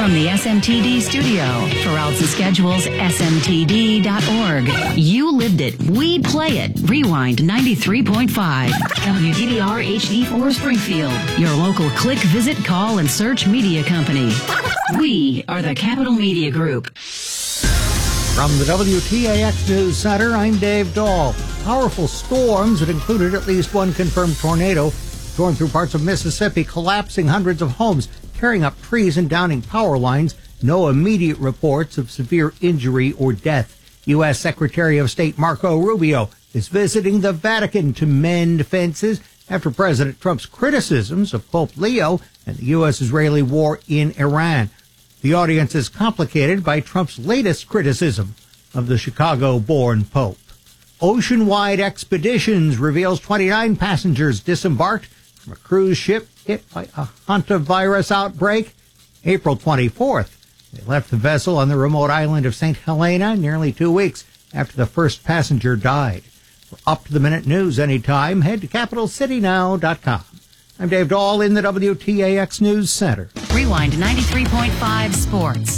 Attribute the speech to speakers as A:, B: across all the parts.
A: from the SMTD studio. For routes and schedules, smtd.org. You lived it. We play it. Rewind 93.5. WDBR HD4 Springfield. Your local click, visit, call, and search media company. We are the Capital Media Group.
B: From the WTAX News Center, I'm Dave Dahl. Powerful storms that included at least one confirmed tornado torn through parts of Mississippi, collapsing hundreds of homes, tearing up trees and downing power lines. No immediate reports of severe injury or death. U.S. Secretary of State Marco Rubio is visiting the Vatican to mend fences after President Trump's criticisms of Pope Leo and the U.S.-Israeli war in Iran. The audience is complicated by Trump's latest criticism of the Chicago-born Pope. Ocean-wide Expeditions reveals 29 passengers disembarked from a cruise ship hit by a hantavirus outbreak April 24th. They left the vessel on the remote island of St. Helena nearly 2 weeks after the first passenger died. For up-to-the-minute news anytime, head to CapitalCityNow.com. I'm Dave Dahl in the WTAX News Center.
A: Rewind 93.5 Sports.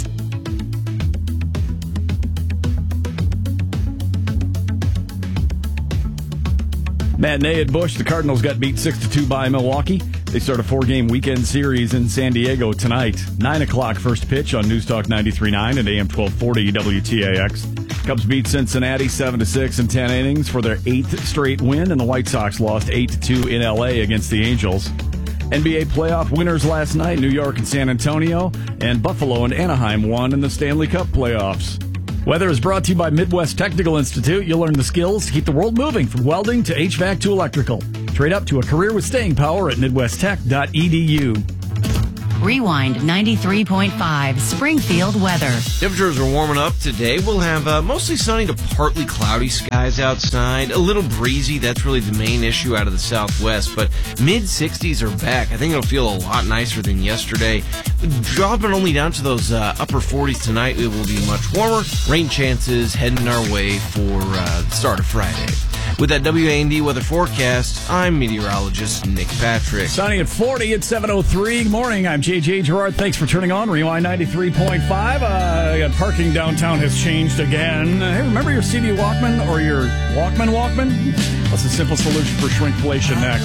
C: Matinee at Busch. The Cardinals got beat 6-2 by Milwaukee. They start a 4-game weekend series in San Diego tonight. 9 o'clock first pitch on News Talk 93.9 and AM 1240 WTAX. Cubs beat Cincinnati 7-6 in 10 innings for their 8th straight win, and the White Sox lost 8-2 in L.A. against the Angels. NBA playoff winners last night, New York and San Antonio, and Buffalo and Anaheim won in the Stanley Cup playoffs. Weather is brought to you by Midwest Technical Institute. You'll learn the skills to keep the world moving, from welding to HVAC to electrical. Trade up to a career with staying power at midwesttech.edu.
A: Rewind 93.5 Springfield weather.
D: Temperatures are warming up today. We'll have mostly sunny to partly cloudy skies outside. A little breezy. That's really the main issue out of the southwest. But mid-60s are back. I think it'll feel a lot nicer than yesterday. Dropping only down to those upper 40s tonight. It will be much warmer. Rain chances heading our way for the start of Friday. With that WAND weather forecast, I'm meteorologist Nick Patrick.
C: Sunny at 40 at 7:03. Good morning. I'm JJ Gerard. Thanks for turning on Rewind 93.5. Parking downtown has changed again. Hey, remember your CD Walkman or your Walkman? What's a simple solution for shrinkflation next?